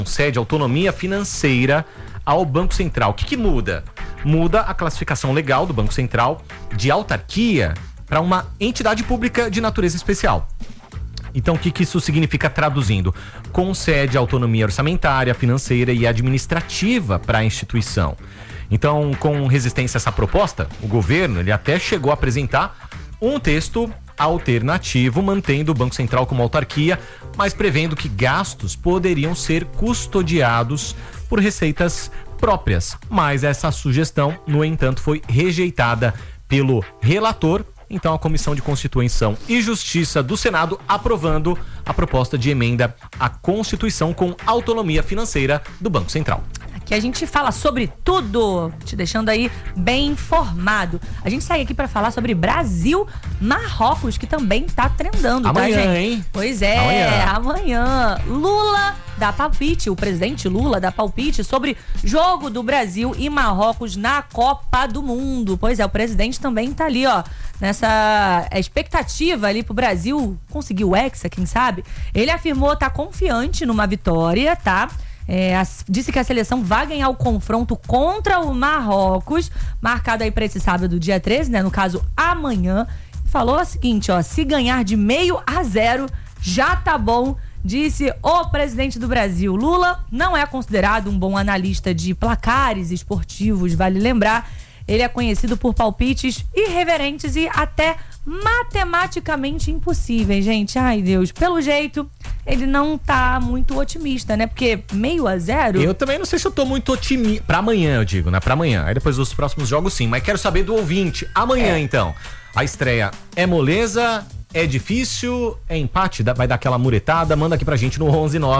Cede autonomia financeira ao Banco Central. O que muda? Muda a classificação legal do Banco Central de autarquia para uma entidade pública de natureza especial. Então, o que isso significa traduzindo? Concede autonomia orçamentária, financeira e administrativa para a instituição. Então, com resistência a essa proposta, o governo ele até chegou a apresentar um texto alternativo, mantendo o Banco Central como autarquia, mas prevendo que gastos poderiam ser custodiados por receitas próprias. Mas essa sugestão, no entanto, foi rejeitada pelo relator. Então, a Comissão de Constituição e Justiça do Senado aprovando a proposta de emenda à Constituição com autonomia financeira do Banco Central. Aqui a gente fala sobre tudo, te deixando aí bem informado. A gente segue aqui para falar sobre Brasil-Marrocos, que também tá trendando, amanhã, tá, gente? Hein? Pois é, amanhã. Lula dá palpite, o presidente Lula dá palpite sobre jogo do Brasil e Marrocos na Copa do Mundo. Pois é, o presidente também tá ali, ó, nessa expectativa ali pro Brasil conseguir o Hexa, quem sabe? Ele afirmou estar confiante numa vitória, tá? Disse que a seleção vai ganhar o confronto contra o Marrocos, marcado aí para esse sábado, dia 13, né? No caso, amanhã. Falou o seguinte, ó, se ganhar de 0-0, já tá bom, disse o presidente do Brasil. Lula não é considerado um bom analista de placares esportivos, vale lembrar. Ele é conhecido por palpites irreverentes e até matematicamente impossíveis, gente. Ai, Deus. Pelo jeito, ele não tá muito otimista, né? Porque 0-0... Eu também não sei se eu tô muito otimista. Pra amanhã, eu digo, né? Pra amanhã. Aí depois dos próximos jogos, sim. Mas quero saber do ouvinte. Amanhã, então. A estreia é moleza? É difícil? É empate? Vai dar aquela muretada? Manda aqui pra gente no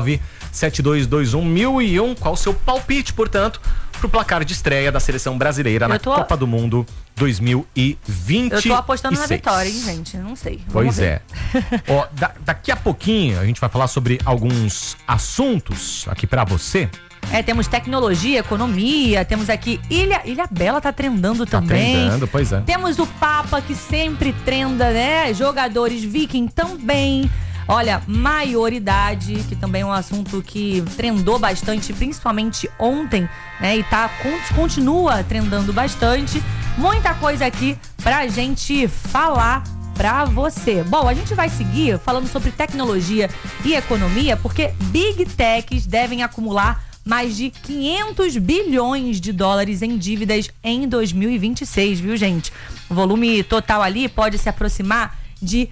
119-7221-1001. Qual o seu palpite, portanto, pro placar de estreia da seleção brasileira na Copa do Mundo 2026. Eu tô apostando na vitória, hein, gente? Não sei. Pois é. Ó, daqui a pouquinho a gente vai falar sobre alguns assuntos aqui pra você. Temos tecnologia, economia, temos aqui Ilha Bela tá trendando também. Tá trendando, pois é. Temos o Papa, que sempre trenda, né? Jogadores Viking também. Olha, maioridade, que também é um assunto que trendou bastante, principalmente ontem, né? E continua trendando bastante. Muita coisa aqui pra gente falar pra você. Bom, a gente vai seguir falando sobre tecnologia e economia, porque Big Techs devem acumular mais de 500 bilhões de dólares em dívidas em 2026, viu, gente? O volume total ali pode se aproximar de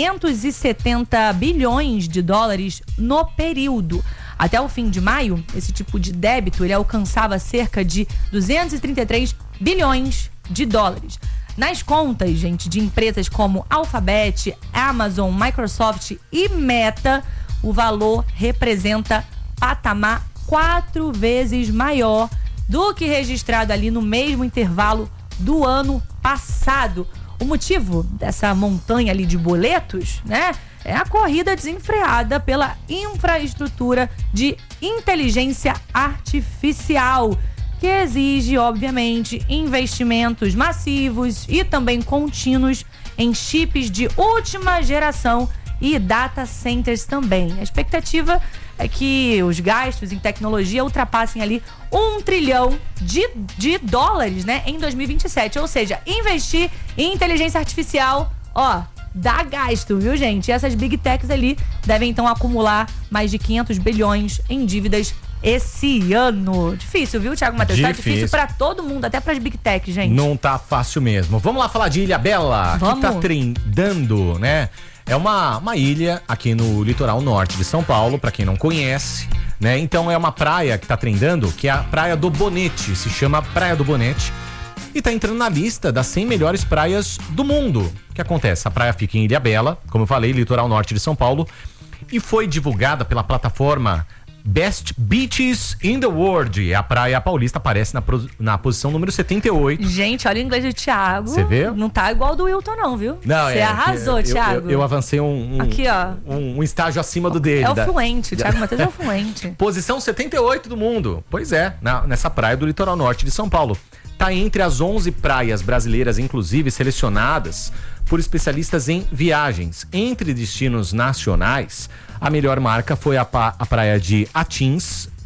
570 bilhões de dólares no período. Até o fim de maio, esse tipo de débito ele alcançava cerca de 233 bilhões de dólares. Nas contas, gente, de empresas como Alphabet, Amazon, Microsoft e Meta, o valor representa patamar 4 vezes maior do que registrado ali no mesmo intervalo do ano passado. O motivo dessa montanha ali de boletos, né, é a corrida desenfreada pela infraestrutura de inteligência artificial, que exige, obviamente, investimentos massivos e também contínuos em chips de última geração e data centers também. A expectativa é que os gastos em tecnologia ultrapassem ali 1 trilhão de dólares, né, em 2027. Ou seja, investir em inteligência artificial, ó, dá gasto, viu, gente? E essas Big Techs ali devem, então, acumular mais de 500 bilhões em dívidas esse ano. Difícil, viu, Thiago Matheus? Tá difícil pra todo mundo, até pras Big Techs, gente. Não tá fácil mesmo. Vamos lá falar de Ilha Bela, que tá trendando, né? É uma ilha aqui no litoral norte de São Paulo, pra quem não conhece, né? Então é uma praia que tá trendando, que é a Praia do Bonete, se chama Praia do Bonete, e tá entrando na lista das 100 melhores praias do mundo. O que acontece? A praia fica em Ilha Bela, como eu falei, litoral norte de São Paulo, e foi divulgada pela plataforma Best Beaches in the World. A Praia Paulista aparece na posição número 78. Gente, olha o inglês do Thiago. Você vê? Não tá igual do Wilton, não, viu? Não, você arrasou, Thiago. Eu avancei aqui, ó. Um estágio acima do dele. É o fluente, o Thiago Matheus é o fluente. Posição 78 do mundo. Pois é, nessa praia do litoral norte de São Paulo. Tá entre as 11 praias brasileiras, inclusive, selecionadas por especialistas em viagens. Entre destinos nacionais, A melhor marca foi a praia de Atins,